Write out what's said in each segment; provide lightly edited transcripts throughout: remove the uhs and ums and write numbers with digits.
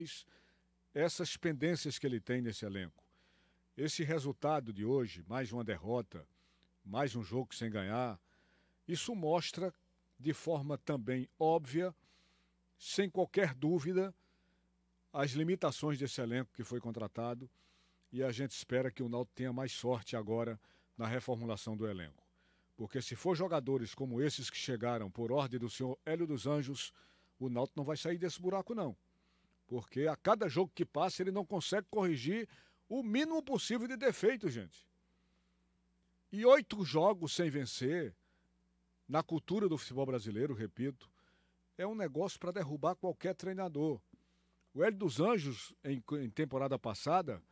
essas pendências que ele tem nesse elenco. Esse resultado de hoje, mais uma derrota, mais um jogo sem ganhar, isso mostra de forma também óbvia, sem qualquer dúvida, as limitações desse elenco que foi contratado, e a gente espera que o Náutico tenha mais sorte agora na reformulação do elenco. Porque se for jogadores como esses que chegaram por ordem do senhor Hélio dos Anjos, o Náutico não vai sair desse buraco não. Porque a cada jogo que passa ele não consegue corrigir o mínimo possível de defeito, gente. E 8 jogos sem vencer, na cultura do futebol brasileiro, repito, é um negócio para derrubar qualquer treinador. O Hélio dos Anjos, em temporada passada,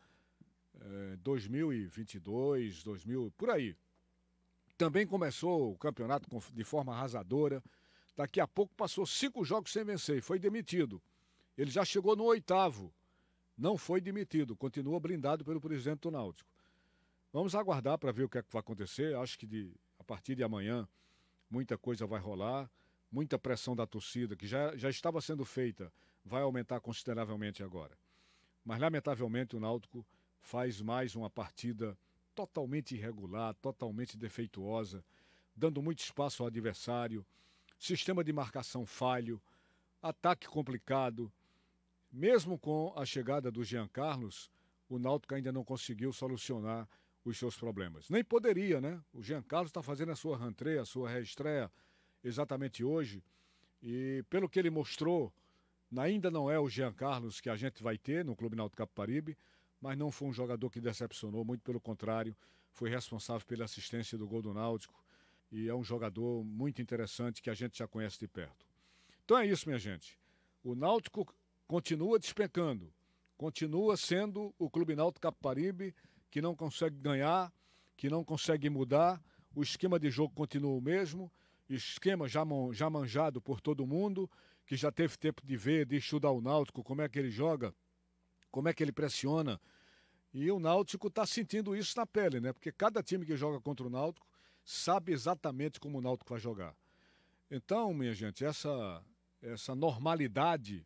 2022, 2000, por aí, também começou o campeonato de forma arrasadora. Daqui a pouco passou 5 jogos sem vencer e foi demitido. Ele já chegou no 8º. Não foi demitido, continua blindado pelo presidente do Náutico. Vamos aguardar para ver o que é que vai acontecer. Acho que a partir de amanhã muita coisa vai rolar, muita pressão da torcida, que já estava sendo feita, vai aumentar consideravelmente agora. Mas, lamentavelmente, o Náutico faz mais uma partida totalmente irregular, totalmente defeituosa, dando muito espaço ao adversário, sistema de marcação falho, ataque complicado. Mesmo com a chegada do Jean Carlos, o Náutico ainda não conseguiu solucionar os seus problemas. Nem poderia, né? O Jean Carlos está fazendo a sua rentrée, a sua reestreia exatamente hoje. E pelo que ele mostrou, ainda não é o Jean Carlos que a gente vai ter no Clube Náutico Capibaribe, mas não foi um jogador que decepcionou, muito pelo contrário, foi responsável pela assistência do gol do Náutico e é um jogador muito interessante que a gente já conhece de perto. Então é isso, minha gente. O Náutico continua despencando, continua sendo o Clube Náutico Capibaribe que não consegue ganhar, que não consegue mudar, o esquema de jogo continua o mesmo, esquema já manjado por todo mundo, que já teve tempo de ver, de estudar o Náutico, como é que ele joga, como é que ele pressiona. E o Náutico está sentindo isso na pele, né? Porque cada time que joga contra o Náutico sabe exatamente como o Náutico vai jogar. Então, minha gente, essa normalidade,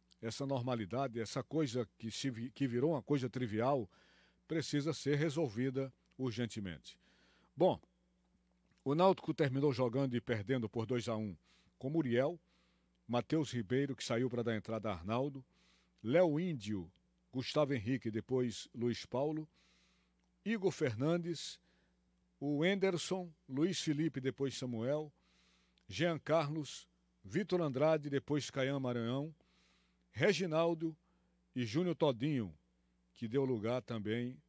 essa coisa que virou uma coisa trivial, precisa ser resolvida urgentemente. Bom, o Náutico terminou jogando e perdendo por 2-1 com Muriel, Matheus Ribeiro, que saiu para dar entrada a Arnaldo, Léo Índio, Gustavo Henrique, depois Luiz Paulo, Igor Fernandes, o Enderson, Luiz Felipe, depois Samuel, Jean Carlos, Vitor Andrade, depois Caian Maranhão, Reginaldo e Júnior Todinho, que deu lugar também.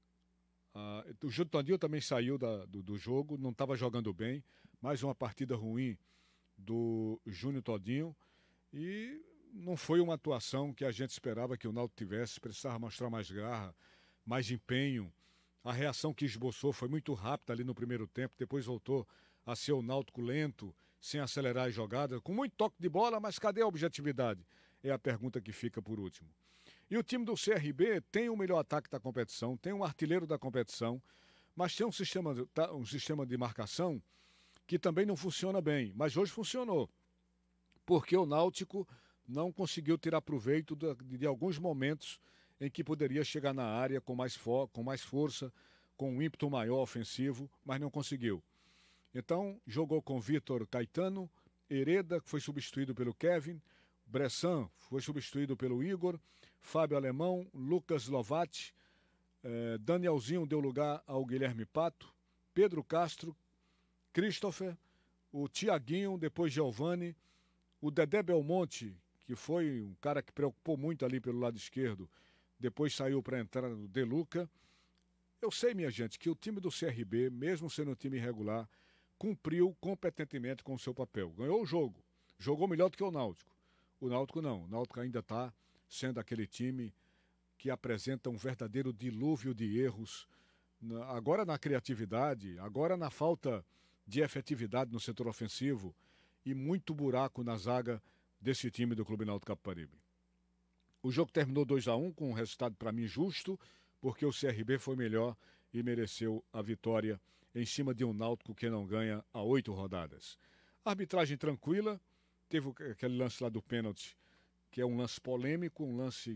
O Júnior Todinho também saiu do jogo, não estava jogando bem, mais uma partida ruim do Júnior Todinho e não foi uma atuação que a gente esperava que o Náutico tivesse, precisava mostrar mais garra, mais empenho. A reação que esboçou foi muito rápida ali no primeiro tempo, depois voltou a ser o Náutico lento, sem acelerar as jogadas, com muito toque de bola, mas cadê a objetividade? É a pergunta que fica por último. E o time do CRB tem o melhor ataque da competição, tem um artilheiro da competição, mas tem um sistema de marcação que também não funciona bem, mas hoje funcionou, porque o Náutico não conseguiu tirar proveito de alguns momentos em que poderia chegar na área com mais força, com um ímpeto maior ofensivo, mas não conseguiu. Então, jogou com Vitor Caetano, Hereda, que foi substituído pelo Kevin, Bressan foi substituído pelo Igor, Fábio Alemão, Lucas Lovati, Danielzinho deu lugar ao Guilherme Pato, Pedro Castro, Christopher, o Tiaguinho, depois Giovani, o Dedé Belmonte, que foi um cara que preocupou muito ali pelo lado esquerdo, depois saiu para entrar no De Luca. Eu sei, minha gente, que o time do CRB, mesmo sendo um time irregular, cumpriu competentemente com o seu papel. Ganhou o jogo, jogou melhor do que o Náutico. O Náutico não, o Náutico ainda está sendo aquele time que apresenta um verdadeiro dilúvio de erros, agora na criatividade, agora na falta de efetividade no setor ofensivo e muito buraco na zaga desse time do Clube Náutico Capibaribe. O jogo terminou 2-1 com um resultado para mim justo, porque o CRB foi melhor e mereceu a vitória em cima de um Náutico que não ganha há 8 rodadas. Arbitragem tranquila, teve aquele lance lá do pênalti que é um lance polêmico, um lance